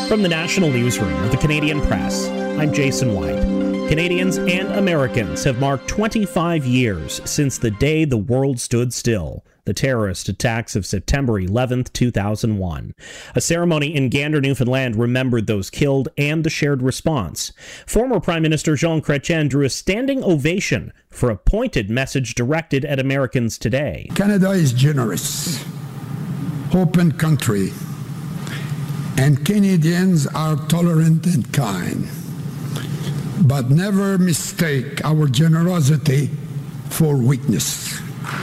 From the National Newsroom of the Canadian Press, I'm Jason White. Canadians and Americans have marked 25 years since the day the world stood still, the terrorist attacks of September 11th, 2001. A ceremony in Gander, Newfoundland remembered those killed and the shared response. Former Prime Minister Jean Chrétien drew a standing ovation for a pointed message directed at Americans today. Canada is generous, open country, and Canadians are tolerant and kind. But never mistake our generosity for weakness.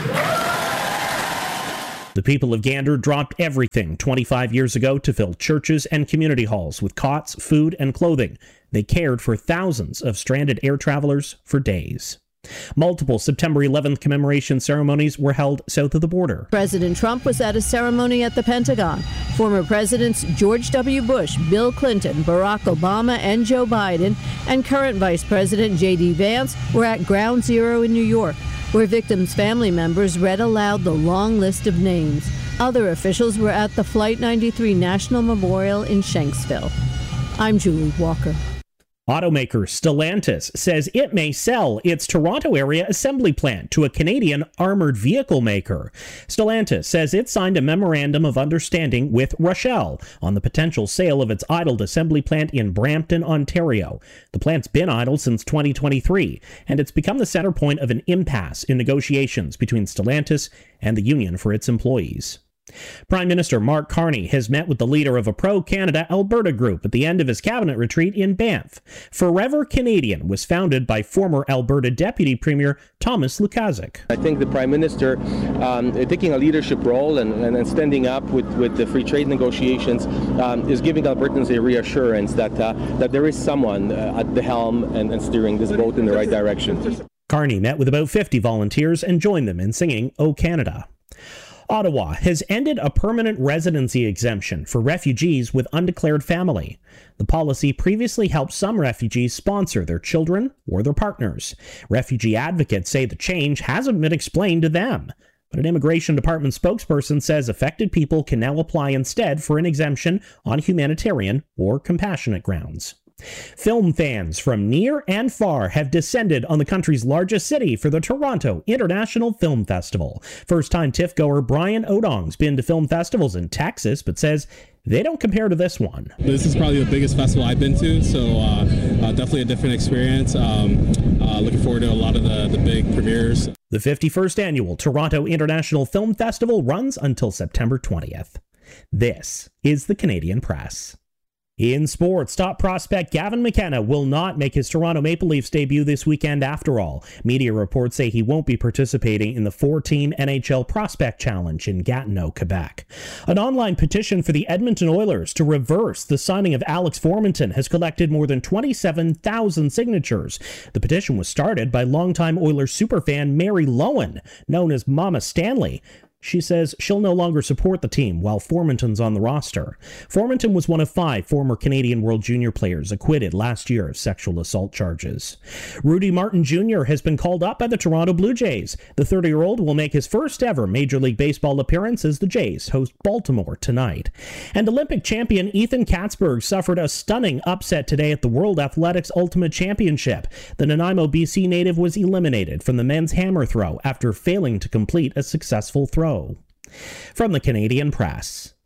The people of Gander dropped everything 25 years ago to fill churches and community halls with cots, food, and clothing. They cared for thousands of stranded air travelers for days. Multiple September 11th commemoration ceremonies were held south of the border. President Trump was at a ceremony at the Pentagon. Former Presidents George W. Bush, Bill Clinton, Barack Obama, and Joe Biden, and current Vice President J.D. Vance were at Ground Zero in New York, where victims' family members read aloud the long list of names. Other officials were at the Flight 93 National Memorial in Shanksville. I'm Julie Walker. Automaker Stellantis says it may sell its Toronto area assembly plant to a Canadian armored vehicle maker. Stellantis says it signed a memorandum of understanding with Rochelle on the potential sale of its idled assembly plant in Brampton, Ontario. The plant's been idle since 2023, and it's become the center point of an impasse in negotiations between Stellantis and the union for its employees. Prime Minister Mark Carney has met with the leader of a pro-Canada Alberta group at the end of his cabinet retreat in Banff. Forever Canadian was founded by former Alberta Deputy Premier Thomas Lukaszuk. I think the Prime Minister taking a leadership role and standing up with the free trade negotiations is giving Albertans a reassurance that there is someone at the helm and steering this boat in the right direction. Carney met with about 50 volunteers and joined them in singing O Canada. Ottawa has ended a permanent residency exemption for refugees with undeclared family. The policy previously helped some refugees sponsor their children or their partners. Refugee advocates say the change hasn't been explained to them. But an immigration department spokesperson says affected people can now apply instead for an exemption on humanitarian or compassionate grounds. Film fans from near and far have descended on the country's largest city for the Toronto International Film Festival. First-time TIFF goer Brian Odong's been to film festivals in Texas, but says they don't compare to this one. This is probably the biggest festival I've been to, so definitely a different experience. Looking forward to a lot of the big premieres. The 51st Annual Toronto International Film Festival runs until September 20th. This is the Canadian Press. In sports, top prospect Gavin McKenna will not make his Toronto Maple Leafs debut this weekend after all. Media reports say he won't be participating in the 4-team NHL Prospect Challenge in Gatineau, Quebec. An online petition for the Edmonton Oilers to reverse the signing of Alex Formenton has collected more than 27,000 signatures. The petition was started by longtime Oilers superfan Mary Lowen, known as Mama Stanley. She says she'll no longer support the team while Formenton's on the roster. Formenton was one of 5 former Canadian World Junior players acquitted last year of sexual assault charges. Rudy Martin Jr. has been called up by the Toronto Blue Jays. The 30-year-old will make his first ever Major League Baseball appearance as the Jays host Baltimore tonight. And Olympic champion Ethan Katzberg suffered a stunning upset today at the World Athletics Ultimate Championship. The Nanaimo, BC native was eliminated from the men's hammer throw after failing to complete a successful throw. From the Canadian Press,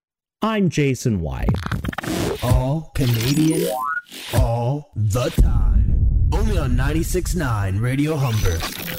I'm Jason White. All Canadian, all the time. Only on 96.9 Radio Humber.